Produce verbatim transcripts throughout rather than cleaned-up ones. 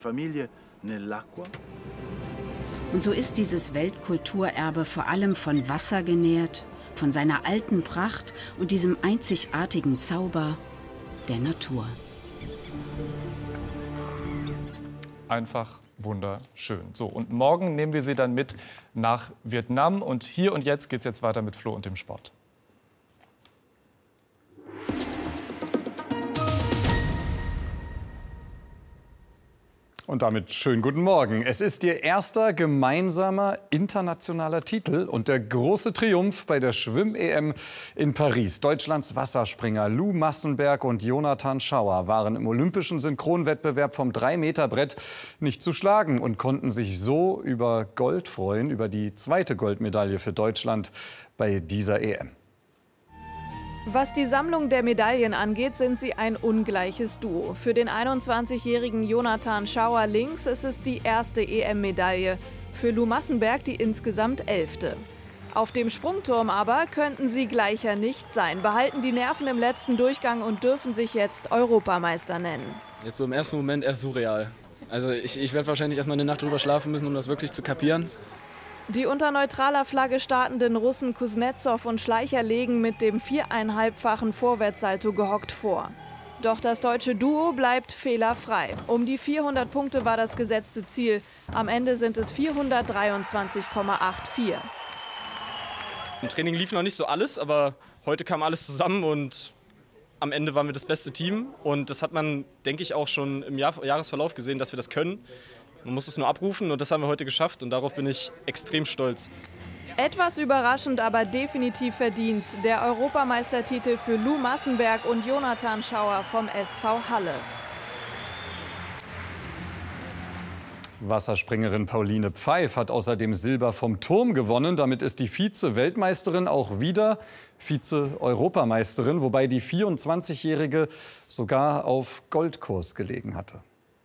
Familie nell'acqua. Und so ist dieses Weltkulturerbe vor allem von Wasser genährt, von seiner alten Pracht und diesem einzigartigen Zauber der Natur. Einfach wunderschön. So, und morgen nehmen wir Sie dann mit nach Vietnam. Und hier und jetzt geht es jetzt weiter mit Flo und dem Sport. Und damit schönen guten Morgen. Es ist Ihr erster gemeinsamer internationaler Titel und der große Triumph bei der Schwimm-E M in Paris. Deutschlands Wasserspringer Lou Massenberg und Jonathan Schauer waren im olympischen Synchronwettbewerb vom drei Meter Brett nicht zu schlagen und konnten sich so über Gold freuen, über die zweite Goldmedaille für Deutschland bei dieser E M. Was die Sammlung der Medaillen angeht, sind sie ein ungleiches Duo. Für den einundzwanzigjährigen Jonathan Schauer links ist es die erste E M-Medaille, für Lou Massenberg die insgesamt elfte. Auf dem Sprungturm aber könnten sie gleicher nicht sein, behalten die Nerven im letzten Durchgang und dürfen sich jetzt Europameister nennen. Jetzt so im ersten Moment erst surreal. Also ich, ich werde wahrscheinlich erst mal eine Nacht drüber schlafen müssen, um das wirklich zu kapieren. Die unter neutraler Flagge startenden Russen Kuznetsov und Schleicher legen mit dem viereinhalbfachen Vorwärtssalto gehockt vor. Doch das deutsche Duo bleibt fehlerfrei. Um die vierhundert Punkte war das gesetzte Ziel. Am Ende sind es vierhundertdreiundzwanzig Komma vierundachtzig. Im Training lief noch nicht so alles, aber heute kam alles zusammen und am Ende waren wir das beste Team. Und das hat man, denke ich, auch schon im Jahr, Jahresverlauf gesehen, dass wir das können. Man muss es nur abrufen und das haben wir heute geschafft und darauf bin ich extrem stolz. Etwas überraschend, aber definitiv verdient. Der Europameistertitel für Lou Massenberg und Jonathan Schauer vom S V Halle. Wasserspringerin Pauline Pfeif hat außerdem Silber vom Turm gewonnen. Damit ist die Vize-Weltmeisterin auch wieder Vize-Europameisterin, wobei die vierundzwanzigjährige sogar auf Goldkurs gelegen hatte.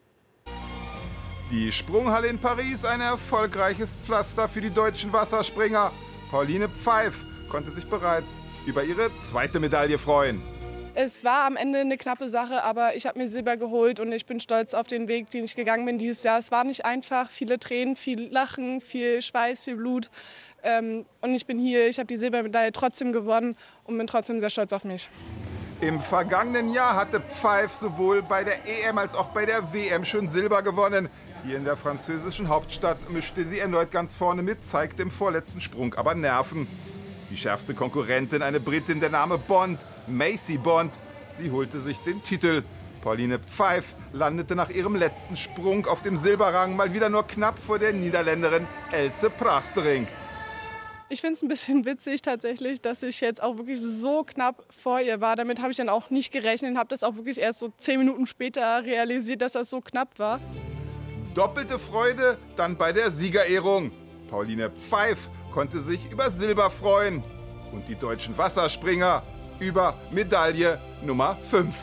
Die Sprunghalle in Paris, ein erfolgreiches Pflaster für die deutschen Wasserspringer. Pauline Pfeif konnte sich bereits über ihre zweite Medaille freuen. Es war am Ende eine knappe Sache, aber ich habe mir Silber geholt und ich bin stolz auf den Weg, den ich gegangen bin dieses Jahr. Es war nicht einfach, viele Tränen, viel Lachen, viel Schweiß, viel Blut. Ähm, und ich bin hier, ich habe die Silbermedaille trotzdem gewonnen und bin trotzdem sehr stolz auf mich. Im vergangenen Jahr hatte Pfeif sowohl bei der E M als auch bei der W M schon Silber gewonnen. Hier in der französischen Hauptstadt mischte sie erneut ganz vorne mit, zeigte im vorletzten Sprung aber Nerven. Die schärfste Konkurrentin, eine Britin, der Name Bond, Macy Bond. Sie holte sich den Titel. Pauline Pfeif landete nach ihrem letzten Sprung auf dem Silberrang mal wieder nur knapp vor der Niederländerin Else Prasterink. Ich finde es ein bisschen witzig tatsächlich, dass ich jetzt auch wirklich so knapp vor ihr war. Damit habe ich dann auch nicht gerechnet und habe das auch wirklich erst so zehn Minuten später realisiert, dass das so knapp war. Doppelte Freude dann bei der Siegerehrung. Pauline Pfeif konnte sich über Silber freuen und die deutschen Wasserspringer über Medaille Nummer fünf.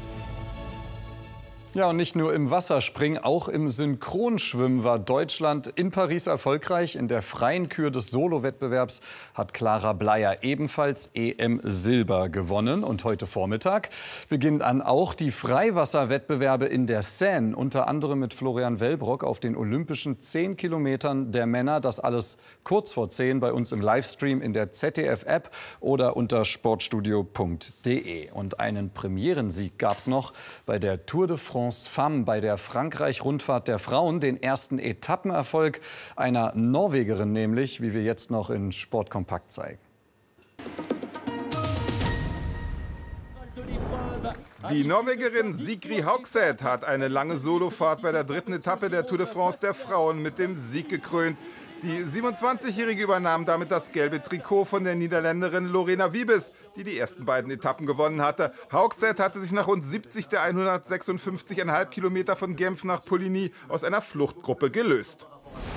Ja, und nicht nur im Wasserspringen, auch im Synchronschwimmen war Deutschland in Paris erfolgreich. In der freien Kür des Solo-Wettbewerbs hat Clara Bleier ebenfalls E M-Silber gewonnen. Und heute Vormittag beginnen dann auch die Freiwasserwettbewerbe in der Seine, unter anderem mit Florian Wellbrock auf den olympischen zehn Kilometern der Männer. Das alles kurz vor zehn bei uns im Livestream in der Z D F-App oder unter sportstudio punkt de. Und einen Premierensieg gab es noch bei der Tour de France Femme, bei der Frankreich-Rundfahrt der Frauen, den ersten Etappenerfolg einer Norwegerin nämlich, wie wir jetzt noch in Sport kompakt zeigen. Die Norwegerin Sigrid Haugseth hat eine lange Solofahrt bei der dritten Etappe der Tour de France der Frauen mit dem Sieg gekrönt. Die siebenundzwanzigjährige übernahm damit das gelbe Trikot von der Niederländerin Lorena Wiebes, die die ersten beiden Etappen gewonnen hatte. Haugseth hatte sich nach rund siebzig der hundertsechsundfünfzig Komma fünf Kilometer von Genf nach Poligny aus einer Fluchtgruppe gelöst.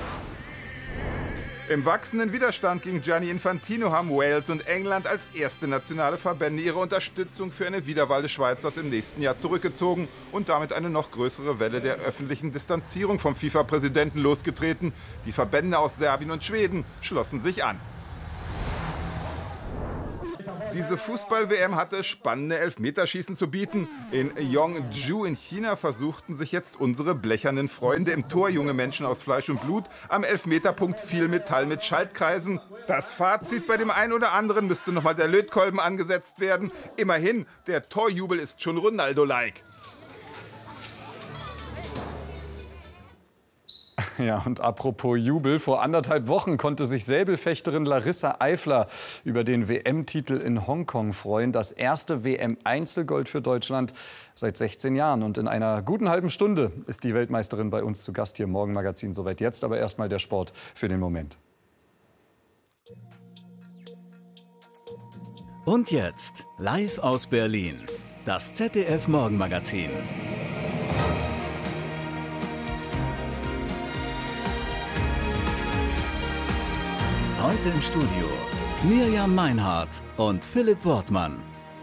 Im wachsenden Widerstand gegen Gianni Infantino haben Wales und England als erste nationale Verbände ihre Unterstützung für eine Wiederwahl des Schweizers im nächsten Jahr zurückgezogen und damit eine noch größere Welle der öffentlichen Distanzierung vom FIFA-Präsidenten losgetreten. Die Verbände aus Serbien und Schweden schlossen sich an. Diese Fußball-W M hatte spannende Elfmeterschießen zu bieten. In Yongju in China versuchten sich jetzt unsere blechernen Freunde im Tor, junge Menschen aus Fleisch und Blut. Am Elfmeterpunkt viel Metall mit Schaltkreisen. Das Fazit: Bei dem einen oder anderen müsste noch mal der Lötkolben angesetzt werden. Immerhin, der Torjubel ist schon Ronaldo-like. Ja, und apropos Jubel, vor anderthalb Wochen konnte sich Säbelfechterin Larissa Eifler über den W M-Titel in Hongkong freuen. Das erste W M-Einzelgold für Deutschland seit sechzehn Jahren. Und in einer guten halben Stunde ist die Weltmeisterin bei uns zu Gast hier im Morgenmagazin. Soweit jetzt, aber erstmal der Sport für den Moment. Und jetzt, live aus Berlin, das Z D F-Morgenmagazin. Heute im Studio Mirjam Meinhardt und Philipp Wortmann.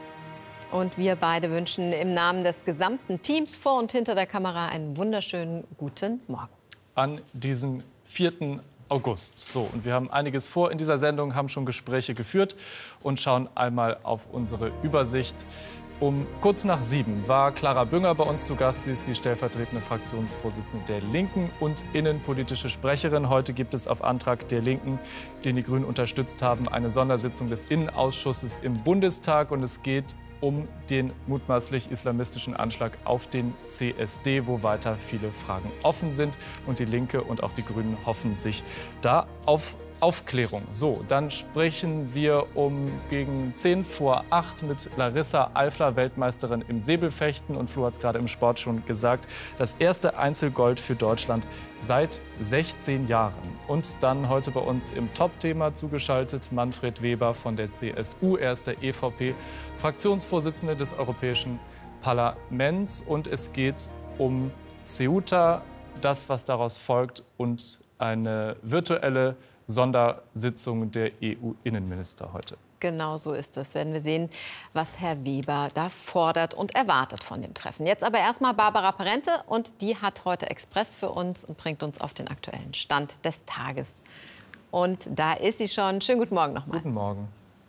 Und wir beide wünschen im Namen des gesamten Teams vor und hinter der Kamera einen wunderschönen guten Morgen. An diesem vierten August. So, und wir haben einiges vor in dieser Sendung, haben schon Gespräche geführt und schauen einmal auf unsere Übersicht. Um kurz nach sieben war Clara Bünger bei uns zu Gast. Sie ist die stellvertretende Fraktionsvorsitzende der Linken und innenpolitische Sprecherin. Heute gibt es auf Antrag der Linken, den die Grünen unterstützt haben, eine Sondersitzung des Innenausschusses im Bundestag. Und es geht um den mutmaßlich islamistischen Anschlag auf den C S D, wo weiter viele Fragen offen sind. Und die Linke und auch die Grünen hoffen sich da auf Aufklärung. So, dann sprechen wir um gegen zehn vor acht mit Larissa Eifler, Weltmeisterin im Säbelfechten. Und Flo hat es gerade im Sport schon gesagt, das erste Einzelgold für Deutschland seit sechzehn Jahren. Und dann heute bei uns im Top-Thema zugeschaltet Manfred Weber von der C S U. Er ist der E V P-Fraktionsvorsitzende des Europäischen Parlaments. Und es geht um Ceuta, das, was daraus folgt, und eine virtuelle Sondersitzung der E U-Innenminister heute. Genau so ist es. Werden wir sehen, was Herr Weber da fordert und erwartet von dem Treffen. Jetzt aber erstmal Barbara Parente, und die hat heute Express für uns und bringt uns auf den aktuellen Stand des Tages. Und da ist sie schon. Schönen guten Morgen nochmal. Guten Morgen.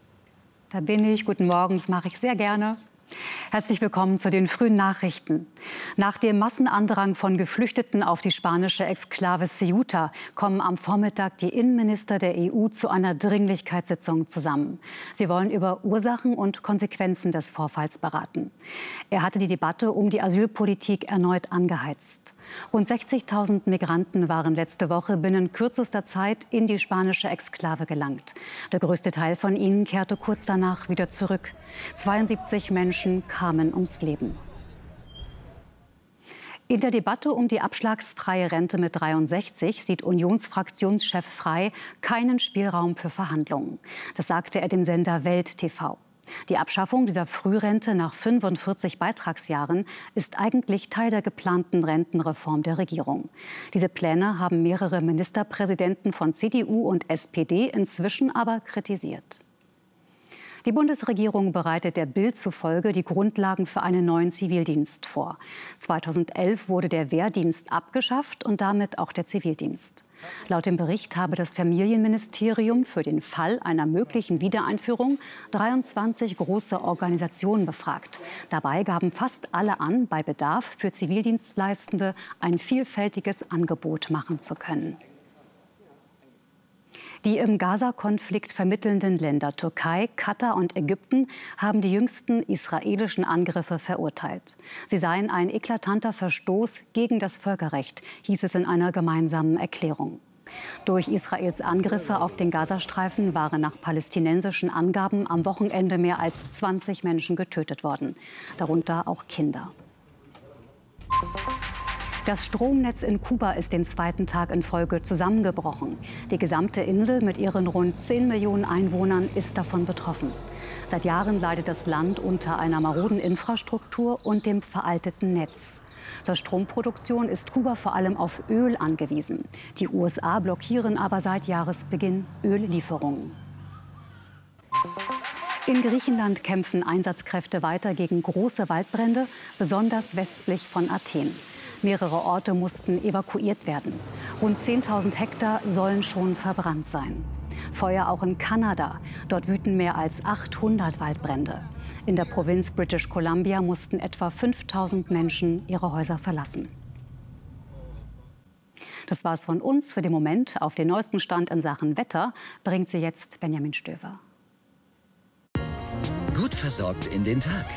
Da bin ich. Guten Morgen, das mache ich sehr gerne. Herzlich willkommen zu den frühen Nachrichten. Nach dem Massenandrang von Geflüchteten auf die spanische Exklave Ceuta kommen am Vormittag die Innenminister der E U zu einer Dringlichkeitssitzung zusammen. Sie wollen über Ursachen und Konsequenzen des Vorfalls beraten. Er hatte die Debatte um die Asylpolitik erneut angeheizt. Rund sechzigtausend Migranten waren letzte Woche binnen kürzester Zeit in die spanische Exklave gelangt. Der größte Teil von ihnen kehrte kurz danach wieder zurück. zweiundsiebzig Menschen kamen ums Leben. In der Debatte um die abschlagsfreie Rente mit dreiundsechzig sieht Unionsfraktionschef Frey keinen Spielraum für Verhandlungen. Das sagte er dem Sender Welt T V. Die Abschaffung dieser Frührente nach fünfundvierzig Beitragsjahren ist eigentlich Teil der geplanten Rentenreform der Regierung. Diese Pläne haben mehrere Ministerpräsidenten von C D U und S P D inzwischen aber kritisiert. Die Bundesregierung bereitet der Bild zufolge die Grundlagen für einen neuen Zivildienst vor. zweitausendelf wurde der Wehrdienst abgeschafft und damit auch der Zivildienst. Laut dem Bericht habe das Familienministerium für den Fall einer möglichen Wiedereinführung dreiundzwanzig große Organisationen befragt. Dabei gaben fast alle an, bei Bedarf für Zivildienstleistende ein vielfältiges Angebot machen zu können. Die im Gaza-Konflikt vermittelnden Länder Türkei, Katar und Ägypten haben die jüngsten israelischen Angriffe verurteilt. Sie seien ein eklatanter Verstoß gegen das Völkerrecht, hieß es in einer gemeinsamen Erklärung. Durch Israels Angriffe auf den Gazastreifen waren nach palästinensischen Angaben am Wochenende mehr als zwanzig Menschen getötet worden, darunter auch Kinder. Das Stromnetz in Kuba ist den zweiten Tag in Folge zusammengebrochen. Die gesamte Insel mit ihren rund zehn Millionen Einwohnern ist davon betroffen. Seit Jahren leidet das Land unter einer maroden Infrastruktur und dem veralteten Netz. Zur Stromproduktion ist Kuba vor allem auf Öl angewiesen. Die U S A blockieren aber seit Jahresbeginn Öllieferungen. In Griechenland kämpfen Einsatzkräfte weiter gegen große Waldbrände, besonders westlich von Athen. Mehrere Orte mussten evakuiert werden. Rund zehntausend Hektar sollen schon verbrannt sein. Feuer auch in Kanada. Dort wüten mehr als achthundert Waldbrände. In der Provinz British Columbia mussten etwa fünftausend Menschen ihre Häuser verlassen. Das war es von uns für den Moment. Auf den neuesten Stand in Sachen Wetter bringt sie jetzt Benjamin Stöver. Gut versorgt in den Tag.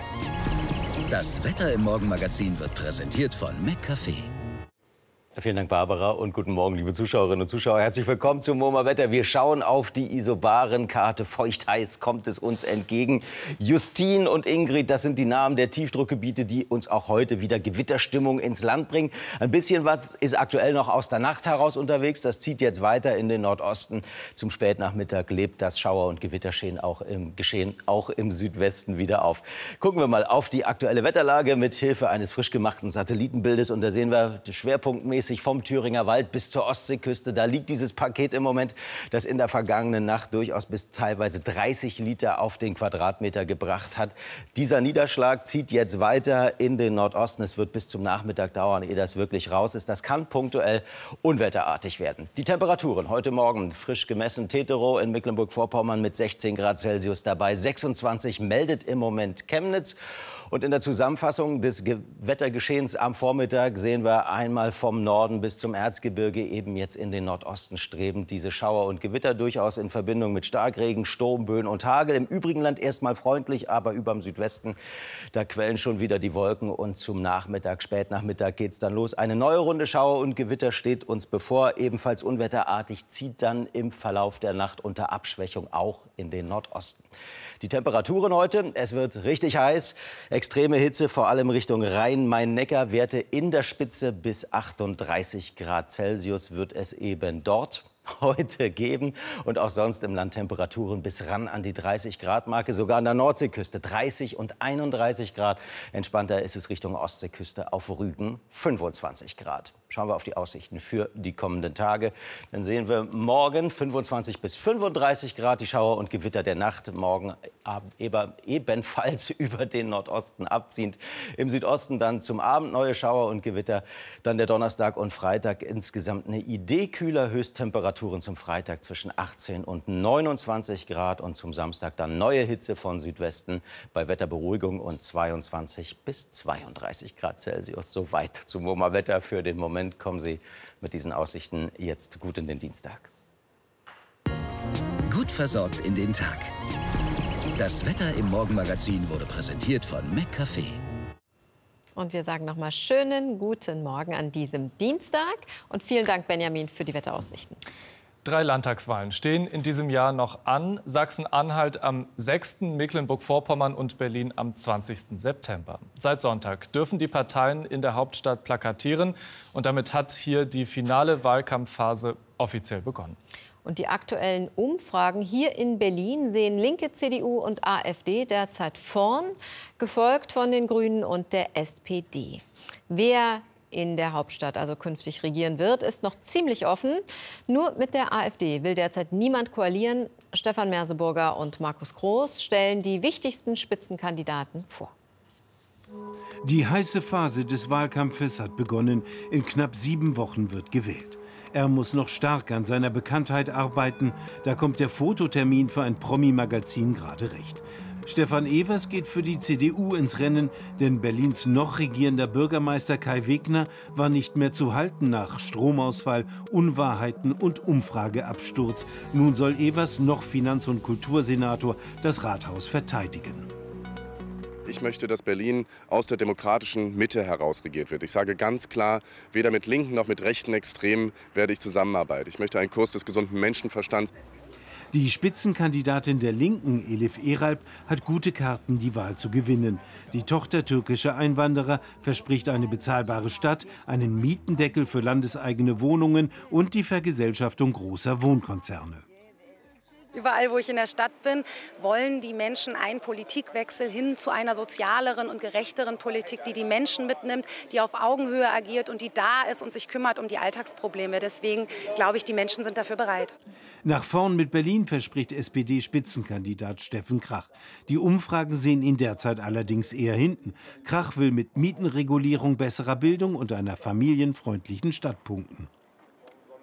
Das Wetter im Morgenmagazin wird präsentiert von McCafé. Vielen Dank, Barbara, und guten Morgen, liebe Zuschauerinnen und Zuschauer. Herzlich willkommen zum MoMA Wetter. Wir schauen auf die Isobarenkarte. Feucht-heiß kommt es uns entgegen. Justine und Ingrid, das sind die Namen der Tiefdruckgebiete, die uns auch heute wieder Gewitterstimmung ins Land bringen. Ein bisschen was ist aktuell noch aus der Nacht heraus unterwegs. Das zieht jetzt weiter in den Nordosten. Zum Spätnachmittag lebt das Schauer- und Gewittergeschehen auch im, Geschehen auch im Südwesten wieder auf. Gucken wir mal auf die aktuelle Wetterlage mit Hilfe eines frisch gemachten Satellitenbildes. Und da sehen wir schwerpunktmäßig vom Thüringer Wald bis zur Ostseeküste. Da liegt dieses Paket im Moment, das in der vergangenen Nacht durchaus bis teilweise dreißig Liter auf den Quadratmeter gebracht hat. Dieser Niederschlag zieht jetzt weiter in den Nordosten. Es wird bis zum Nachmittag dauern, ehe das wirklich raus ist. Das kann punktuell unwetterartig werden. Die Temperaturen heute Morgen frisch gemessen. Teterow in Mecklenburg-Vorpommern mit sechzehn Grad Celsius dabei. sechsundzwanzig meldet im Moment Chemnitz. Und in der Zusammenfassung des Wettergeschehens am Vormittag sehen wir einmal vom Norden bis zum Erzgebirge eben jetzt in den Nordosten strebend diese Schauer und Gewitter durchaus in Verbindung mit Starkregen, Sturm, Böen und Hagel. Im übrigen Land erstmal freundlich, aber überm Südwesten, da quellen schon wieder die Wolken. Und zum Nachmittag, Spätnachmittag geht es dann los. Eine neue Runde Schauer und Gewitter steht uns bevor. Ebenfalls unwetterartig zieht dann im Verlauf der Nacht unter Abschwächung auch in den Nordosten. Die Temperaturen heute, es wird richtig heiß. Extreme Hitze, vor allem Richtung Rhein-Main-Neckar. Werte in der Spitze bis achtunddreißig Grad Celsius wird es eben dort heute geben. Und auch sonst im Land Temperaturen bis ran an die dreißig Grad Marke. Sogar an der Nordseeküste dreißig und einunddreißig Grad. Entspannter ist es Richtung Ostseeküste auf Rügen fünfundzwanzig Grad. Schauen wir auf die Aussichten für die kommenden Tage. Dann sehen wir morgen fünfundzwanzig bis fünfunddreißig Grad. Die Schauer und Gewitter der Nacht morgen ebenfalls über den Nordosten abziehend. Im Südosten dann zum Abend neue Schauer und Gewitter. Dann der Donnerstag und Freitag insgesamt eine Idee kühler. Höchsttemperaturen zum Freitag zwischen achtzehn und neunundzwanzig Grad. Und zum Samstag dann neue Hitze von Südwesten bei Wetterberuhigung und zweiundzwanzig bis zweiunddreißig Grad Celsius. Soweit zum MoMA Wetter für den Moment. Kommen Sie mit diesen Aussichten jetzt gut in den Dienstag. Gut versorgt in den Tag. Das Wetter im Morgenmagazin wurde präsentiert von McCafé. Und wir sagen noch mal schönen guten Morgen an diesem Dienstag. Und vielen Dank, Benjamin, für die Wetteraussichten. Drei Landtagswahlen stehen in diesem Jahr noch an. Sachsen-Anhalt am sechsten, Mecklenburg-Vorpommern und Berlin am zwanzigsten September. Seit Sonntag dürfen die Parteien in der Hauptstadt plakatieren. Und damit hat hier die finale Wahlkampfphase offiziell begonnen. Und die aktuellen Umfragen hier in Berlin sehen linke C D U und AfD derzeit vorn, gefolgt von den Grünen und der S P D. Wer in der Hauptstadt also künftig regieren wird, ist noch ziemlich offen. Nur mit der AfD will derzeit niemand koalieren. Stefan Merseburger und Markus Groß stellen die wichtigsten Spitzenkandidaten vor. Die heiße Phase des Wahlkampfes hat begonnen. In knapp sieben Wochen wird gewählt. Er muss noch stark an seiner Bekanntheit arbeiten. Da kommt der Fototermin für ein Promi-Magazin gerade recht. Stefan Evers geht für die C D U ins Rennen, denn Berlins noch regierender Bürgermeister Kai Wegner war nicht mehr zu halten nach Stromausfall, Unwahrheiten und Umfrageabsturz. Nun soll Evers, noch Finanz- und Kultursenator, das Rathaus verteidigen. Ich möchte, dass Berlin aus der demokratischen Mitte heraus regiert wird. Ich sage ganz klar, weder mit linken noch mit rechten Extremen werde ich zusammenarbeiten. Ich möchte einen Kurs des gesunden Menschenverstands. Die Spitzenkandidatin der Linken, Elif Eralp, hat gute Karten, die Wahl zu gewinnen. Die Tochter türkischer Einwanderer verspricht eine bezahlbare Stadt, einen Mietendeckel für landeseigene Wohnungen und die Vergesellschaftung großer Wohnkonzerne. Überall, wo ich in der Stadt bin, wollen die Menschen einen Politikwechsel hin zu einer sozialeren und gerechteren Politik, die die Menschen mitnimmt, die auf Augenhöhe agiert und die da ist und sich kümmert um die Alltagsprobleme. Deswegen glaube ich, die Menschen sind dafür bereit. Nach vorn mit Berlin verspricht S P D-Spitzenkandidat Steffen Krach. Die Umfragen sehen ihn derzeit allerdings eher hinten. Krach will mit Mietenregulierung, besserer Bildung und einer familienfreundlichen Stadt punkten.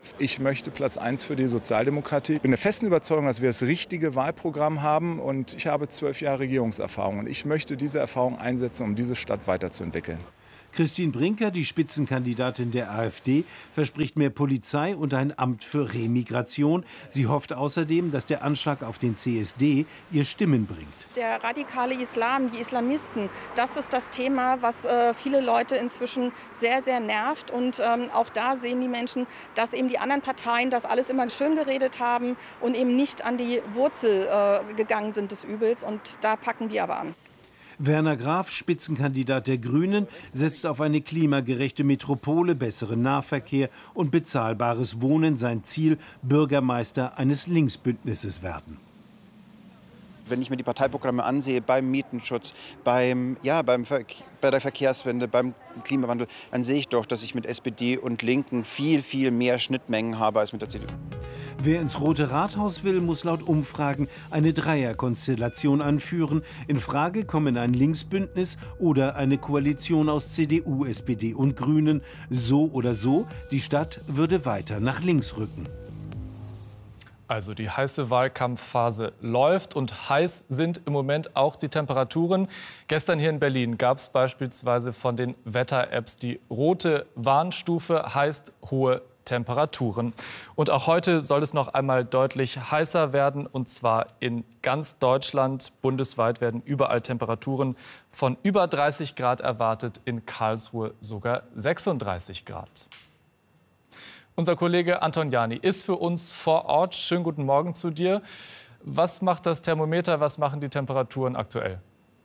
Ich möchte Platz eins für die Sozialdemokratie. Ich bin der festen Überzeugung, dass wir das richtige Wahlprogramm haben. Und ich habe zwölf Jahre Regierungserfahrung. Und ich möchte diese Erfahrung einsetzen, um diese Stadt weiterzuentwickeln. Christine Brinker, die Spitzenkandidatin der AfD, verspricht mehr Polizei und ein Amt für Remigration. Sie hofft außerdem, dass der Anschlag auf den C S D ihr Stimmen bringt. Der radikale Islam, die Islamisten, das ist das Thema, was äh, viele Leute inzwischen sehr, sehr nervt. Und ähm, auch da sehen die Menschen, dass eben die anderen Parteien das alles immer schön geredet haben und eben nicht an die Wurzel äh, gegangen sind des Übels. Und da packen wir aber an. Werner Graf, Spitzenkandidat der Grünen, setzt auf eine klimagerechte Metropole, besseren Nahverkehr und bezahlbares Wohnen. Sein Ziel, Bürgermeister eines Linksbündnisses werden. Wenn ich mir die Parteiprogramme ansehe, beim Mietenschutz, beim, ja, beim Ver bei der Verkehrswende, beim Klimawandel, dann sehe ich doch, dass ich mit S P D und Linken viel, viel mehr Schnittmengen habe als mit der C D U. Wer ins Rote Rathaus will, muss laut Umfragen eine Dreierkonstellation anführen. In Frage kommen ein Linksbündnis oder eine Koalition aus C D U, S P D und Grünen. So oder so, die Stadt würde weiter nach links rücken. Also die heiße Wahlkampfphase läuft und heiß sind im Moment auch die Temperaturen. Gestern hier in Berlin gab es beispielsweise von den Wetter-Apps die rote Warnstufe, heißt hohe Temperaturen. Und auch heute soll es noch einmal deutlich heißer werden, und zwar in ganz Deutschland. Bundesweit werden überall Temperaturen von über dreißig Grad erwartet, in Karlsruhe sogar sechsunddreißig Grad. Unser Kollege Anton Jani ist für uns vor Ort. Schönen guten Morgen zu dir. Was macht das Thermometer, was machen die Temperaturen aktuell?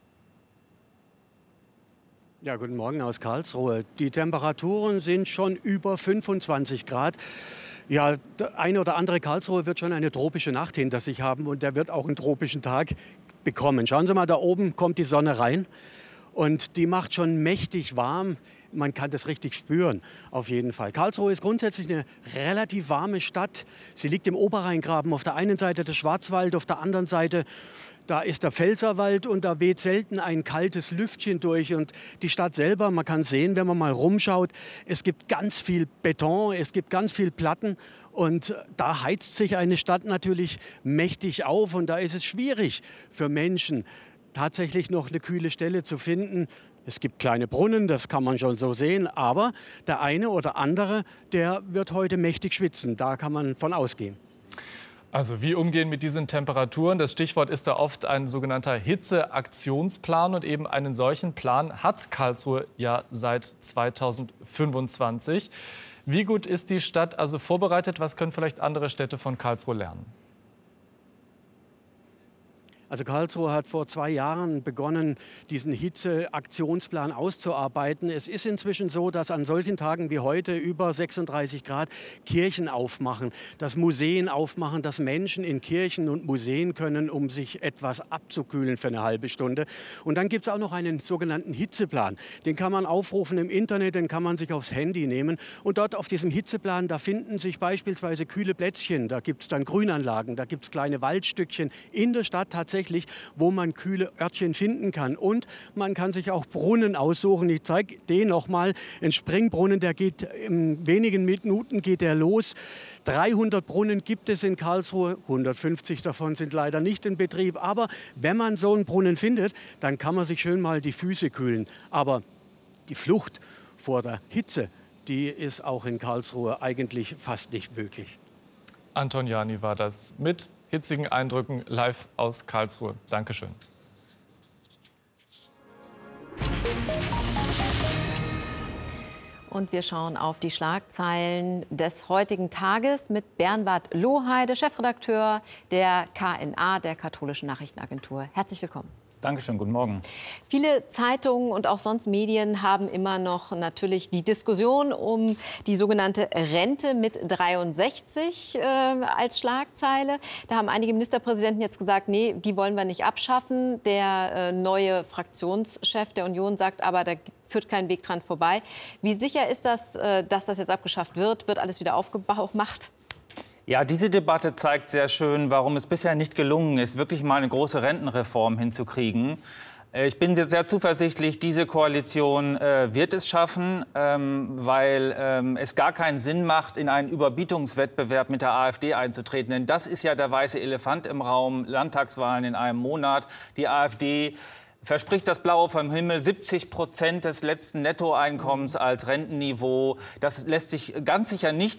Ja, guten Morgen aus Karlsruhe. Die Temperaturen sind schon über fünfundzwanzig Grad. Ja, der eine oder andere Karlsruhe wird schon eine tropische Nacht hinter sich haben und der wird auch einen tropischen Tag bekommen. Schauen Sie mal, da oben kommt die Sonne rein und die macht schon mächtig warm. Man kann das richtig spüren, auf jeden Fall. Karlsruhe ist grundsätzlich eine relativ warme Stadt. Sie liegt im Oberrheingraben, auf der einen Seite der Schwarzwald, auf der anderen Seite da ist der Pfälzerwald und da weht selten ein kaltes Lüftchen durch. Und die Stadt selber, man kann sehen, wenn man mal rumschaut, es gibt ganz viel Beton, es gibt ganz viel Platten. Und da heizt sich eine Stadt natürlich mächtig auf. Und da ist es schwierig für Menschen, tatsächlich noch eine kühle Stelle zu finden. Es gibt kleine Brunnen, das kann man schon so sehen. Aber der eine oder andere, der wird heute mächtig schwitzen. Da kann man von ausgehen. Also wie umgehen mit diesen Temperaturen? Das Stichwort ist da oft ein sogenannter Hitzeaktionsplan. Und eben einen solchen Plan hat Karlsruhe ja seit zweitausendfünfundzwanzig. Wie gut ist die Stadt also vorbereitet? Was können vielleicht andere Städte von Karlsruhe lernen? Also Karlsruhe hat vor zwei Jahren begonnen, diesen Hitzeaktionsplan auszuarbeiten. Es ist inzwischen so, dass an solchen Tagen wie heute über sechsunddreißig Grad Kirchen aufmachen, dass Museen aufmachen, dass Menschen in Kirchen und Museen können, um sich etwas abzukühlen für eine halbe Stunde. Und dann gibt es auch noch einen sogenannten Hitzeplan. Den kann man aufrufen im Internet, den kann man sich aufs Handy nehmen. Und dort auf diesem Hitzeplan, da finden sich beispielsweise kühle Plätzchen, da gibt es dann Grünanlagen, da gibt es kleine Waldstückchen in der Stadt tatsächlich, wo man kühle Örtchen finden kann. Und man kann sich auch Brunnen aussuchen. Ich zeige den noch mal. Ein Springbrunnen, der geht in wenigen Minuten geht der los. dreihundert Brunnen gibt es in Karlsruhe. hundertfünfzig davon sind leider nicht in Betrieb. Aber wenn man so einen Brunnen findet, dann kann man sich schön mal die Füße kühlen. Aber die Flucht vor der Hitze, die ist auch in Karlsruhe eigentlich fast nicht möglich. Anton Jani war das mit hitzigen Eindrücken live aus Karlsruhe. Dankeschön. Und wir schauen auf die Schlagzeilen des heutigen Tages mit Bernward Lohheide, Chefredakteur der K N A, der Katholischen Nachrichtenagentur. Herzlich willkommen. Dankeschön, guten Morgen. Viele Zeitungen und auch sonst Medien haben immer noch natürlich die Diskussion um die sogenannte Rente mit dreiundsechzig äh, als Schlagzeile. Da haben einige Ministerpräsidenten jetzt gesagt, nee, die wollen wir nicht abschaffen. Der äh, neue Fraktionschef der Union sagt aber, da führt kein Weg dran vorbei. Wie sicher ist das, äh, dass das jetzt abgeschafft wird? Wird alles wieder aufgemacht? Ja, diese Debatte zeigt sehr schön, warum es bisher nicht gelungen ist, wirklich mal eine große Rentenreform hinzukriegen. Ich bin sehr zuversichtlich, diese Koalition äh, wird es schaffen, ähm, weil ähm, es gar keinen Sinn macht, in einen Überbietungswettbewerb mit der AfD einzutreten. Denn das ist ja der weiße Elefant im Raum, Landtagswahlen in einem Monat. Die AfD verspricht das Blaue vom Himmel, siebzig Prozent des letzten Nettoeinkommens als Rentenniveau. Das lässt sich ganz sicher nicht